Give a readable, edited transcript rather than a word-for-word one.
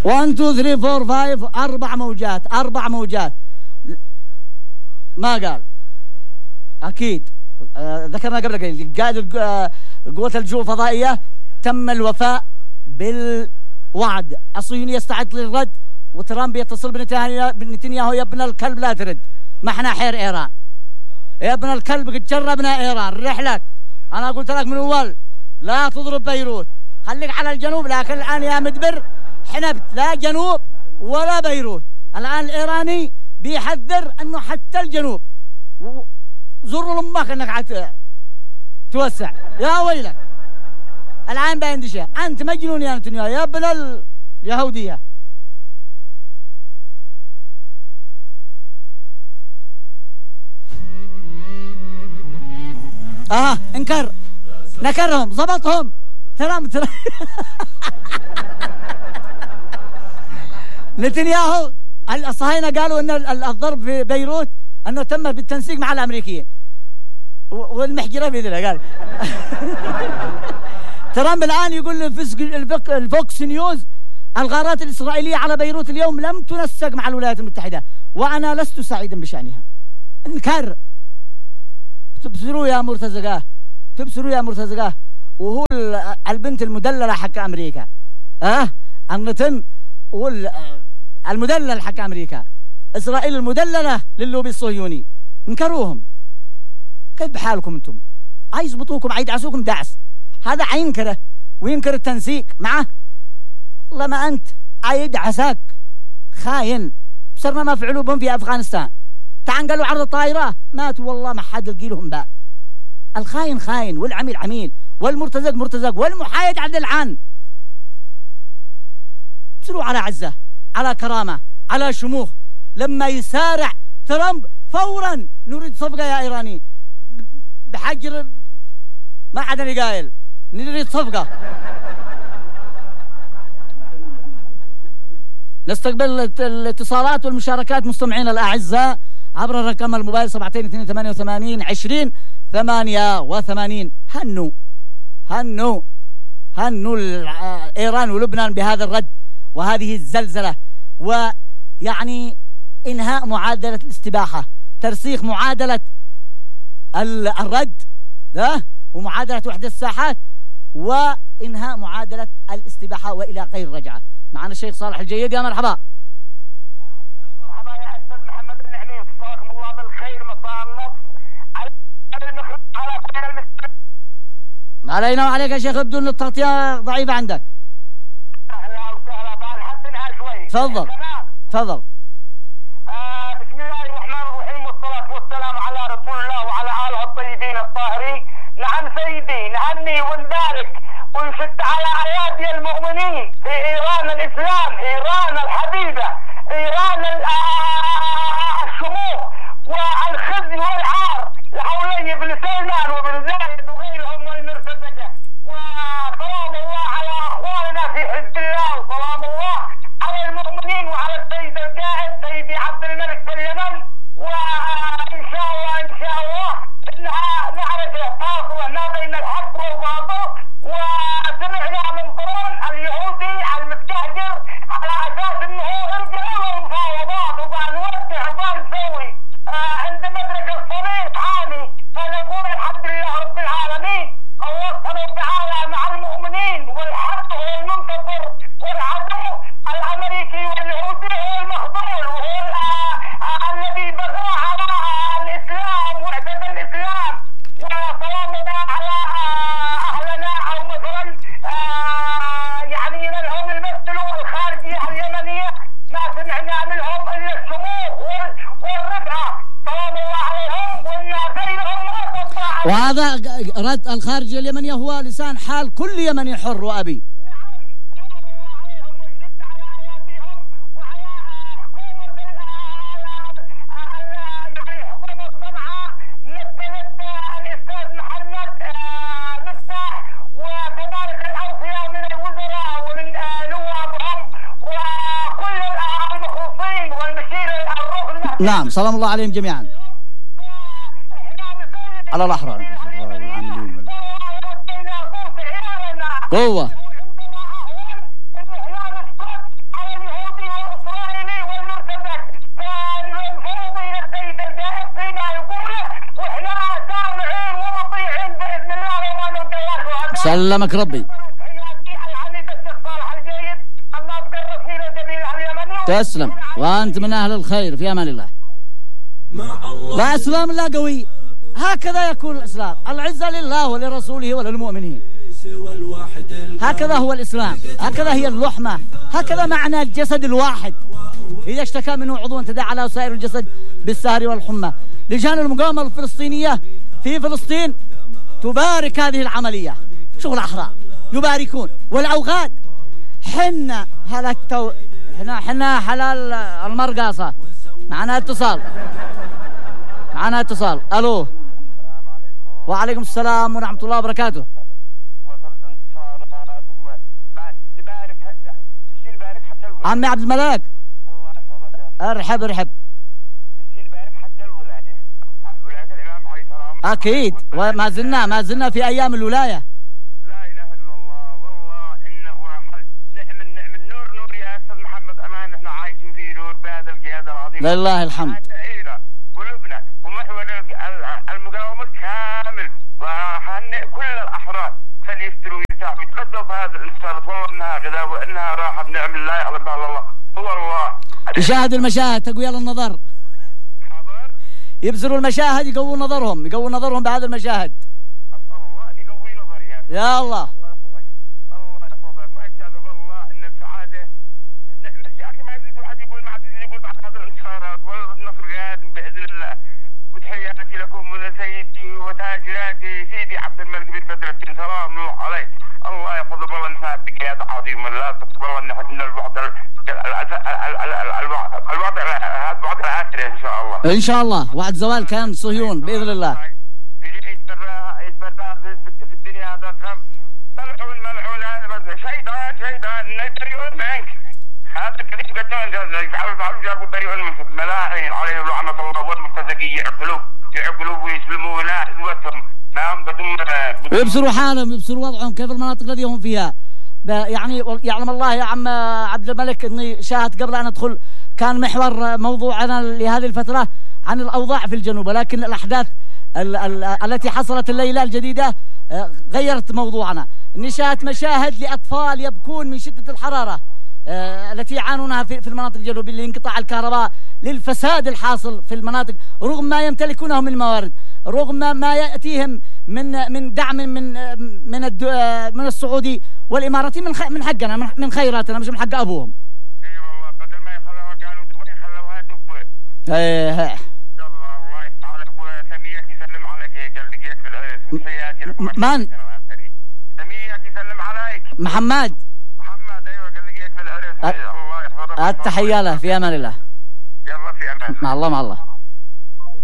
1 2 3 4 5 4 موجات. ما قال أكيد ذكرنا قبل قليل قائد قوات الجو الفضائية تم الوفاء بالوعد. الصهيوني يستعد للرد، وترامب يتصل بنتنياهو يا ابن الكلب لا ترد، ما احنا حير إيران يا ابن الكلب، قد جربنا إيران رحلك. أنا قلت لك من أول لا تضرب بيروت، خليك على الجنوب، لكن الآن يا مدبر حنبت لا جنوب ولا بيروت. الآن الإيراني بيحذر أنه حتى الجنوب زروا لأمك أنك توسع. يا ويلك الآن باندشة، أنت مجنون يا نتنياهو يا ابن اليهودية. نكرهم ضبطهم ترامب نتنياهو الصهاينة قالوا أن الضرب في بيروت أنه تم بالتنسيق مع الأمريكيين والمحجرة بإذنه قال. ترامب الآن يقول الفوكس نيوز الغارات الإسرائيلية على بيروت اليوم لم تنسق مع الولايات المتحدة وأنا لست سعيدا بشأنها. انكر تبصروا يا مرتزقاه وهو البنت المدللة حق أمريكا النتن المدلل حق أمريكا، إسرائيل المدللة للوبي الصهيوني. انكروهم. كيف بحالكم أنتم؟ عايزبطوكم عيدعسوكم دعس. هذا عينكره وينكر التنسيق معه. والله ما أنت عيدعساك خاين. بصرنا ما فعلوا بهم في أفغانستان، تعنقلوا عرض الطائرة ماتوا والله ما حد لقي لهم باء. الخاين خاين والعميل عميل والمرتزق مرتزق والمحايد عدل عن. بصروا على عزة على كرامة على شموخ. لما يسارع ترامب فورا نريد صفقة يا إيراني بحجر ما عدني قايل نريد صفقة. نستقبل الاتصالات والمشاركات مستمعين الأعزاء عبر الرقم الموبايل 7288 20 88. هنوا إيران ولبنان بهذا الرد وهذه الزلزلة، ويعني إنهاء معادلة الاستباحة، ترسيخ معادلة الرد ده ومعادلة وحدة الساحات وإنهاء معادلة الاستباحة وإلى غير رجعة. معنا الشيخ صالح الجيد. يا مرحبا. مرحبا يا أستاذ محمد النعمين، جزاكم الله بالخير مساء النصر على كل المسلمين. علينا وعليك يا شيخ، بدون التغطية ضعيفة عندك. أهلا وسهلا، بنحسنها شوي. تفضل. بسم الله الرحمن الرحيم والصلاة والسلام على رسول الله وعلى آله الطيبين الطاهرين. نعم سيدي، نهني ونبارك ونشد على أيادي المؤمنين في إيران الإسلام، إيران الحبيبة، إيران الشموخ والخزي والعار لحولي بن سلمان وبن زايد وغيرهم والمرتزقة. وسلام الله على أخواننا في حزب الله، وسلام الله على المؤمنين وعلى السيد القائد سيدي عبد الملك في اليمن. وإن شاء الله إنها معركة فاصلة ما بين الحق والباطل. وسمعنا من طرون اليهودي المستهجر على أساس إنه يرجعوا للمفاوضات وبنودع وبنسوي عند مدرك الصليب عامي. فنقول الحمد لله رب العالمين، الله سبحانه وتعالى مع المؤمنين، والحق هو المنتصر والعدو الأمريكي واليهودي هو المخذول وهو الذي بغى على الإسلام وحدة الإسلام. وسلامنا على أهلنا أو مثلا يعني منهم المثلوا الخارجية اليمنية ما سمعنا منهم إلا الشموخ والرفعة. سلام الله عليهم وإن غيرهم ما تستطاع. وهذا رد الخارجية اليمنية هو لسان حال كل يمني حر وأبي. نعم سلام الله عليهم جميعا. على الأحرار والعاملين قوة. سلمك ربي. تسلم وأنت من أهل الخير، في أمان الله. وإسلام الله قوي، هكذا يكون الإسلام، العزة لله ولرسوله وللمؤمنين. هكذا هو الإسلام، هكذا هي اللحمة، هكذا معنى الجسد الواحد. إذا اشتكى منه عضو تداعى له سائر الجسد بالسهر والحمى. لجان المقاومة الفلسطينية في فلسطين تبارك هذه العملية، شغل أحرار يباركون. والأوغاد حنا حنا حلال المرقاصة. معنا اتصال، ألو. وعليكم السلام ورحمة الله وبركاته. عمي عبد الملك، ارحب. أكيد، وما زلنا في أيام الولاية. لا إله إلا الله، والله إنه راحل نعم النور يا أستاذ محمد أمان. إحنا عايشين في نور بهذا الجهاد العظيم، لله الحمد. قلوبنا ومحور المقاومة كامل، وهنئ كل الأحرار فليفتروا ويتعبوا يتقدموا في هذا الانتصارات. والله إنها غدا وإنها راحة بنعم الله يعلم بها الله. هو الله يشاهد المشاهد، تقوية للنظر، يبصروا المشاهد، يقووا نظرهم بهذا المشاهد. أسأل الله أن يقوي نظري يا الله. الله يحفظك. ما يشهد بالله إن السعادة يا أخي ما يزيد واحد يقول بعد هذا الانتصارات والنصر قادم بإذن الله. وتحياتي لكم من سيدي وتاج راسي سيدي عبد الملك بن بدر الدين، سلام الله عليه. الله يحفظك. والله إنها بقيادة عظيمة، لا تقبل الله إن الوعد الوعد الآخر إن شاء الله. وعد زوال كان صهيون بإذن الله. يتبرع في الدنيا هذا كم ملعون شيطان يبرئون منك. هذا الكريم قد يفعلوا جابوا بريئون منك. ملاعين عليهم لعنة الله والمرتزقين يعقلوا ويسلموا ولا عزوتهم. نعم قدم يبصروا حالهم، يبصروا وضعهم كيف المناطق التي هم فيها. يعني يعلم الله يا عم عبد الملك اني شاهدت قبل ان ادخل كان محور موضوعنا لهذه الفترة عن الأوضاع في الجنوب، ولكن الأحداث التي حصلت الليلة الجديدة غيرت موضوعنا. اني شاهدت مشاهد لأطفال يبكون من شدة الحرارة التي يعانونها في المناطق الجنوبية لانقطاع الكهرباء، للفساد الحاصل في المناطق، رغم ما يمتلكونه من موارد، رغم ما يأتيهم من دعم من السعودي والإماراتي، من حقنا، من خيراتنا، مش من حق أبوهم. اي والله بدل ما يخلوها قالوا دبي خلوها دبي. يلا الله تعالى. سميك يسلم عليك، قال لقيك في العرس. وتحياتي لكم. من؟ سميك يسلم عليك. محمد. ايوه قال لقيك في العرس. الله يحفظك. التحية له، في أمان الله. يلا في أمان. مع الله.